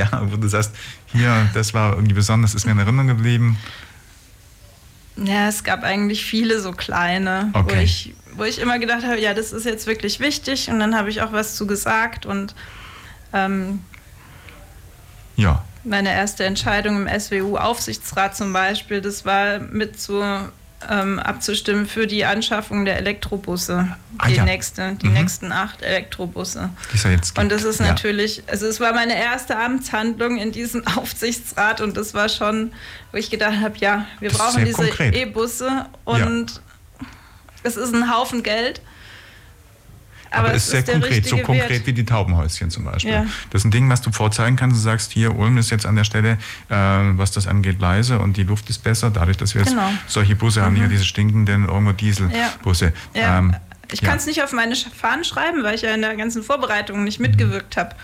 Jahr, wo du sagst, hier, das war irgendwie besonders, ist mir in Erinnerung geblieben? Ja, es gab eigentlich viele so kleine, Okay. wo ich immer gedacht habe, ja, das ist jetzt wirklich wichtig, und dann habe ich auch was zu gesagt, und Ja. meine erste Entscheidung im SWU-Aufsichtsrat zum Beispiel, das war mit so abzustimmen für die Anschaffung der Elektrobusse. Die nächsten 8 Elektrobusse. Die es ja jetzt gibt. Und das ist natürlich, also es war meine erste Amtshandlung in diesem Aufsichtsrat, und das war schon, wo ich gedacht habe, ja, wir Das ist brauchen sehr diese konkret. E-Busse, und es ist ein Haufen Geld. Aber es ist sehr der konkret, so richtige konkret Wert. wie die Taubenhäuschen zum Beispiel. Ja. Das ist ein Ding, was du vorzeigen kannst. Du sagst, hier, Ulm ist jetzt an der Stelle, was das angeht, leise, und die Luft ist besser, dadurch, dass wir jetzt solche Busse haben, hier diese stinkenden irgendwo Dieselbusse. Ja. Ich kann es nicht auf meine Fahnen schreiben, weil ich ja in der ganzen Vorbereitung nicht mitgewirkt habe.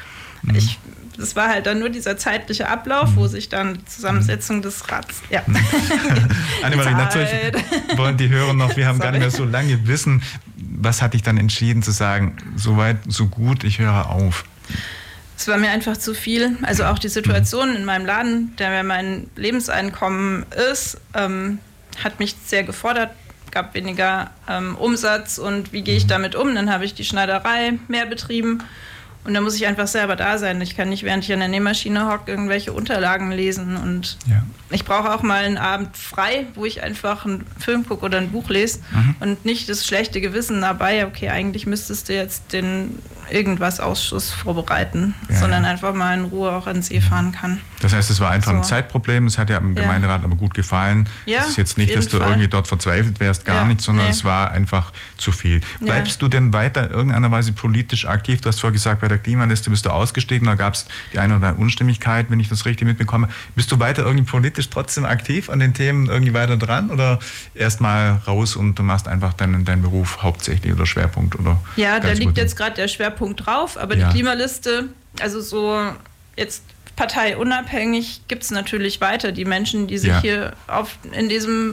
Das war halt dann nur dieser zeitliche Ablauf, wo sich dann die Zusammensetzung des Rats... Ja. Annemarie, natürlich wollen die Hörer noch, wir haben gar nicht mehr so lange wissen, was hat dich dann entschieden zu sagen, so weit, so gut, ich höre auf? Es war mir einfach zu viel. Also auch die Situation in meinem Laden, der mir mein Lebenseinkommen ist, hat mich sehr gefordert, gab weniger Umsatz, und wie gehe ich damit um? Dann habe ich die Schneiderei mehr betrieben. Und da muss ich einfach selber da sein. Ich kann nicht, während ich an der Nähmaschine hocke, irgendwelche Unterlagen lesen. Und ich brauche auch mal einen Abend frei, wo ich einfach einen Film gucke oder ein Buch lese und nicht das schlechte Gewissen dabei, okay, eigentlich müsstest du jetzt den Irgendwas-Ausschuss vorbereiten, sondern einfach mal in Ruhe auch ans See fahren kann. Das heißt, es war einfach ein Zeitproblem, es hat ja im Gemeinderat aber gut gefallen. Es ist jetzt nicht, dass du irgendwie dort verzweifelt wärst, gar nicht, sondern es war einfach zu viel. Bleibst du denn weiter in irgendeiner Weise politisch aktiv? Du hast vorher gesagt, bei der Klimaliste bist du ausgestiegen, da gab es die eine oder andere Unstimmigkeit, wenn ich das richtig mitbekomme. Bist du weiter irgendwie politisch trotzdem aktiv an den Themen irgendwie weiter dran, oder erstmal raus und du machst einfach deinen Beruf hauptsächlich oder Schwerpunkt? Oder ja, da liegt jetzt gerade der Schwerpunkt drauf, aber die Klimaliste, also so jetzt parteiunabhängig, gibt es natürlich weiter die Menschen, die sich hier in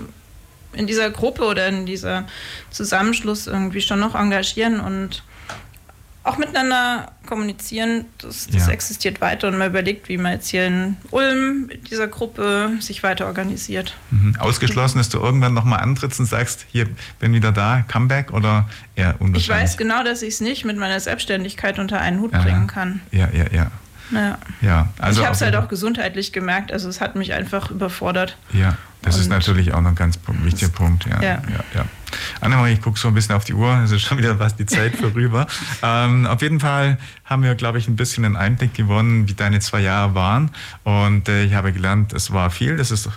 dieser Gruppe oder in dieser Zusammenschluss irgendwie schon noch engagieren und auch miteinander kommunizieren. Das existiert weiter, und man überlegt, wie man jetzt hier in Ulm in dieser Gruppe sich weiter organisiert. Ausgeschlossen, dass du irgendwann nochmal antrittst und sagst, hier, bin wieder da, Comeback, oder eher unwahrscheinlich? Ich weiß genau, dass ich es nicht mit meiner Selbstständigkeit unter einen Hut bringen kann. Also ich habe es halt auch gesundheitlich gemerkt, also es hat mich einfach überfordert. Ja, das ist natürlich auch noch ein ganz wichtiger Punkt. Annemarie, ich gucke so ein bisschen auf die Uhr, es ist schon wieder fast die Zeit vorüber. Auf jeden Fall haben wir, glaube ich, ein bisschen einen Einblick gewonnen, wie deine 2 Jahre waren, und ich habe gelernt, es war viel, das ist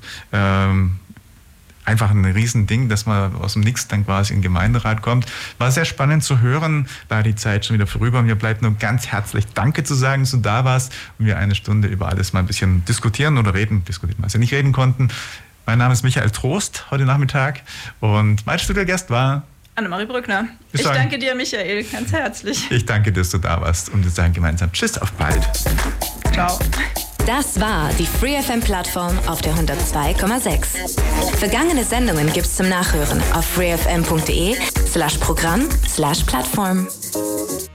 einfach ein Riesending, dass man aus dem Nix dann quasi in den Gemeinderat kommt. War sehr spannend zu hören, da die Zeit schon wieder vorüber. Mir bleibt nur ganz herzlich Danke zu sagen, dass du da warst und wir eine Stunde über alles mal ein bisschen diskutieren, was wir nicht reden konnten. Mein Name ist Michael Trost heute Nachmittag, und mein Studiogast war Annemarie Brückner. Ich danke dir, Michael, ganz herzlich. Ich danke dir, dass du da warst, und wir sagen gemeinsam Tschüss, auf bald. Ciao. Das war die FreeFM-Plattform auf der 102,6. Vergangene Sendungen gibt's zum Nachhören auf freefm.de/Programm/Plattform.